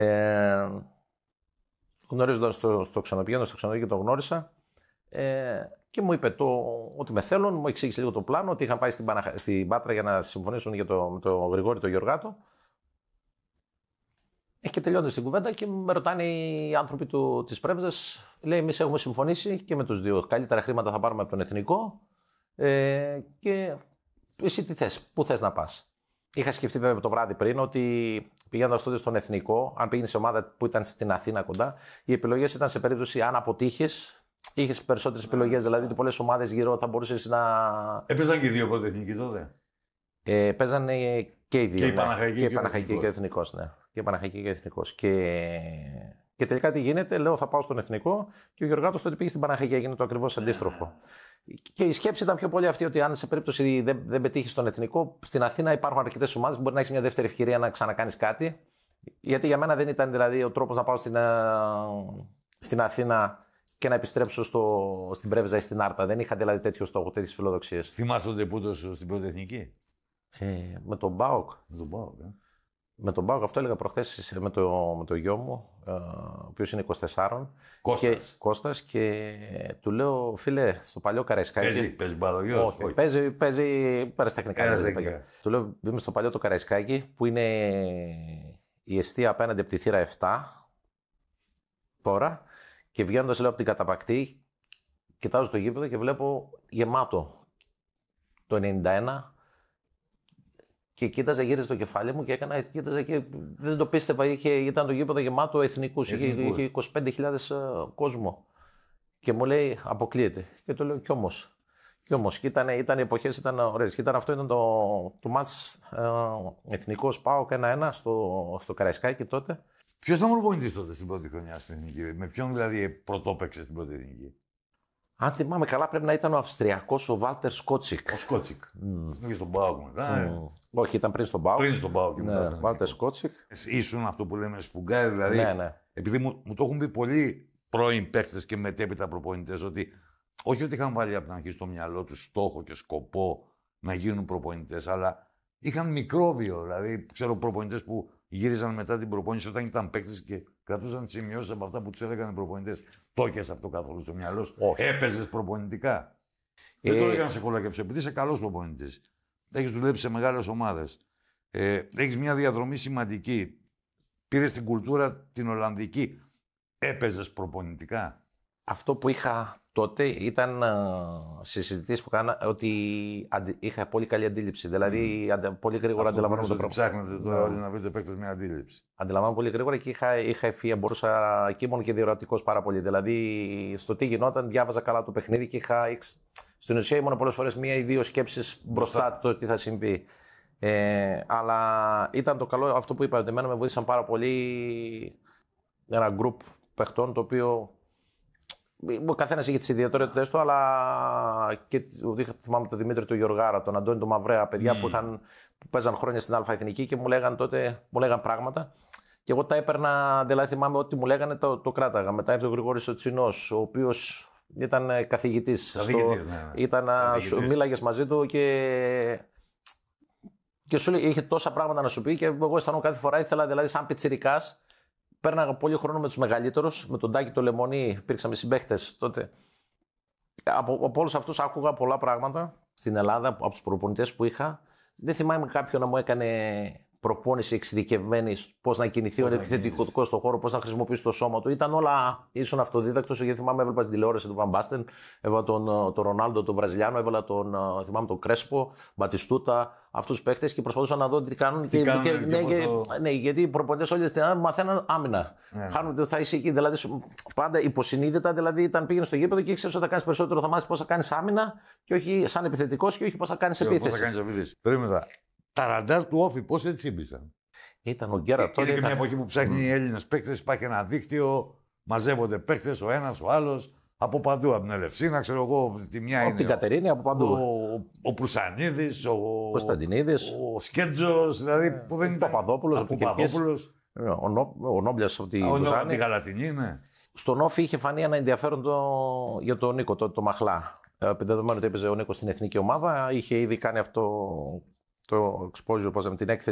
Γνωρίζοντας στο ξενοδοχείο το γνώρισα και μου είπε ότι με θέλουν, μου εξήγησε λίγο το πλάνο, ότι είχαν πάει στην Πάτρα για να συμφωνήσουν με τον Γρηγόρη τον Γεωργάτο. Και τελειώνοντας την κουβέντα και με ρωτάνε οι άνθρωποι της Πρέβεζας, λέει: εμείς έχουμε συμφωνήσει και με τους δύο. Καλύτερα χρήματα θα πάρουμε από τον Εθνικό και εσύ τι θες, πού θες να πας. Είχα σκεφτεί βέβαια το βράδυ πριν ότι πηγαίνοντας τότε στον Εθνικό, αν πήγαινε σε ομάδα που ήταν στην Αθήνα κοντά, οι επιλογές ήταν σε περίπτωση αν αποτύχεις, είχες περισσότερες επιλογές, δηλαδή ότι πολλές ομάδες γύρω θα μπορούσες να. Έπαιζαν και οι δύο πρωτοεθνικοί τότε. Παίζανε και οι δύο. Και η Παναχαϊκή και ο Εθνικός. Ναι. Και η Παναχαϊκή και ο Εθνικός. Και τελικά τι γίνεται, λέω θα πάω στον Εθνικό και ο Γεωργάτος τότε πήγε στην Παναχαϊκή, έγινε το ακριβώς αντίστροφο. Και η σκέψη ήταν πιο πολύ αυτή ότι αν σε περίπτωση δεν πετύχεις στον Εθνικό, στην Αθήνα υπάρχουν αρκετές ομάδες που μπορεί να έχεις μια δεύτερη ευκαιρία να ξανακάνεις κάτι. Γιατί για μένα δεν ήταν δηλαδή ο τρόπος να πάω στην Αθήνα και να επιστρέψω στην Πρέβεζα ή στην Άρτα. Δεν είχα δηλαδή τέτοιο στόχο, τέτοιες φιλοδοξίες. Θυμάσαι τον τεπούτο σου στην πρωτοεθνική? Με τον ΠΑΟΚ. Με τον ΠΑΟΚ, αυτό έλεγα προχθές με το γιο μου, ο οποίος είναι 24. Κώστας και του λέω, φίλε, στο παλιό Καραϊσκάκι. Παίζει μπαλογιός? Όχι, παίζει παραστεχνικά. Του λέω, είμαι στο παλιό το Καραϊσκάκι, που είναι η εστία απέναντι από τη θύρα 7 τώρα, και βγαίνοντας λέω από την Καταπακτή, κοιτάζω το γήπεδο και βλέπω γεμάτο το 91. Και κοίταζα, γύριζε το κεφάλι μου και κοίταζα και δεν το πίστευα. Ήταν το γήπεδο γεμάτο εθνικούς. Είχε 25.000 κόσμο. Και μου λέει, αποκλείεται. Και το λέω, κι όμως. Και ήταν οι εποχές, ήταν ωραίες. Και αυτό ήταν το μάτς εθνικός ΠΑΟΚ 1-1 στο Καραϊσκάκι τότε. Ποιος ήταν ο προπονητής τότε στην πρώτη χρονιά στην εθνική? Με ποιον δηλαδή πρωτόπαιξε στην πρώτη εθνική? Αν θυμάμαι καλά, πρέπει να ήταν ο Αυστριακός, ο Βάλτερ Σκότσικ. Ο Σκότσικ. Είχε στον ΠΑΟΚ μετά. Όχι, ήταν πριν στον ΠΑΟΚ. Πριν στον ΠΑΟΚ. Ναι, Βάλτερ Σκότσικ. Ήσουν αυτό που λέμε σφουγγάρι, δηλαδή. Ναι. Επειδή μου το έχουν πει πολλοί πρώην παίκτες και μετέπειτα προπονητές, ότι όχι ότι είχαν βάλει από την αρχή στο μυαλό τους στόχο και σκοπό να γίνουν προπονητές, αλλά είχαν μικρόβιο. Δηλαδή, ξέρω προπονητές που γύριζαν μετά την προπόνηση όταν ήταν παίκτες και κρατούσαν σημειώσεις από αυτά που τους έλεγαν οι προπονητές. Το έχεις αυτό καθόλου στο μυαλό σου? Έπαιζες προπονητικά? Δεν το έκανα σε κολακεύσω, επειδή είσαι καλός προπονητής. Έχεις δουλέψει σε μεγάλες ομάδες. Έχεις μια διαδρομή σημαντική. Πήρες την κουλτούρα την Ολλανδική. Έπαιζες προπονητικά? Αυτό που είχα τότε ήταν σε συζητήσεις που κάνα ότι είχα πολύ καλή αντίληψη. Δηλαδή, πολύ γρήγορα αντιλαμβάνομαι το πρόβλημα. Ψάχνετε τώρα όλοι να βρείτε παίκτες με αντίληψη. Αντιλαμβάνομαι πολύ γρήγορα και είχα ευφυΐα. Μπορούσα και ήμουν και διορατικός πάρα πολύ. Δηλαδή, στο τι γινόταν, διάβαζα καλά το παιχνίδι και στην ουσία ήμουν πολλές φορές μία ή δύο σκέψεις μπροστά το τι θα συμβεί. Αλλά ήταν το καλό αυτό που είπα, ότι εμένα με βοήθησαν πάρα πολύ ένα γκρουπ παιχτών, το οποίο ο καθένας είχε τις ιδιαιτερότητες του, αλλά και θυμάμαι τον Δημήτρη του Γεωργάρα, τον Αντώνη του Μαυρέα, παιδιά που παίζαν χρόνια στην Α' Εθνική και μου λέγαν πράγματα. Και εγώ τα έπαιρνα, δηλαδή θυμάμαι ότι μου λέγανε το κράταγα. Μετά ήρθε ο Γρηγόρης ο Τσινός, ο οποίος ήταν καθηγητής. Μίλαγες μαζί του και σου λέει, είχε τόσα πράγματα να σου πει και εγώ αισθανόμουν κάθε φορά, ήθελα δηλαδή σαν πιτσιρικάς. Πέρναγα πολύ χρόνο με τους μεγαλύτερους, με τον Τάκη το Λεμονί, υπήρξαμε συμπαίχτες τότε. Από όλους αυτούς άκουγα πολλά πράγματα στην Ελλάδα, από τους προπονητές που είχα. Δεν θυμάμαι κάποιον να μου έκανε προπόνηση εξειδικευμένη, πώς να κινηθεί ο επιθετικός στον χώρο, πώς να χρησιμοποιήσει το σώμα του. Ήταν όλα, ήσουν αυτοδίδακτος, γιατί θυμάμαι έβλεπα στην τηλεόραση του Βαν Μπάστεν, έβαλα τον Ρονάλντο, τον Βραζιλιάνο, έβαλα τον Κρέσπο, Μπατιστούτα, αυτούς τους παίχτες και προσπαθούσα να δω τι κάνουν. Γιατί οι προπονητές όλοι στην Ελλάδα μαθαίναν άμυνα. Χάνουν, θα είσαι εκεί. Δηλαδή, πάντα υποσυνείδητα, δηλαδή πήγαινε στο γήπεδο και ήξερες ότι θα κάνεις περισσότερο, θα μάθεις πώς θα κάνεις άμυνα και όχι σαν επιθετικός και όχι πώς θα κάνεις επίθεση. Τα ραντάρ του Όφη, πώς έτσι σύμπησαν? Ήταν ο Γκέρα τότε. Είναι και μια εποχή που ψάχνει οι Έλληνες παίκτες, υπάρχει ένα δίκτυο, μαζεύονται παίκτες, ο ένας, ο άλλος, από παντού. Από την Ελευσίνα, ξέρω εγώ, τη μια είναι. Από την Κατερίνη, από παντού. Ο Προυσανίδης, ο Κωνσταντινίδης, ο Σκέτζος, δηλαδή που δεν ήταν. Παπαδόπουλος, ο Νόμπλιας από τη Γαλατινή, ναι. Στον Όφη είχε φανεί ένα ενδιαφέρον για τον Νίκο, το Μαχλά. Δεδομένου ότι έπαιζε ο Νίκος στην εθνική ομάδα, είχε ήδη κάνει αυτό. Το exposure, την έκθεση